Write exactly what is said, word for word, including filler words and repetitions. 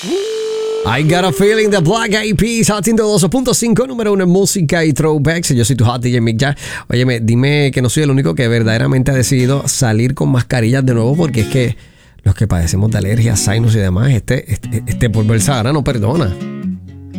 I Got a Feeling de Black Eyed Peas, Hot ciento doce punto cinco, número uno en música y throwbacks. Yo soy tu Hot D J Mick Jack. Óyeme, dime que no soy el único que verdaderamente ha decidido salir con mascarillas de nuevo, porque es que los que padecemos de alergias, sinus y demás, este, este, este polvo del Sahara no perdona.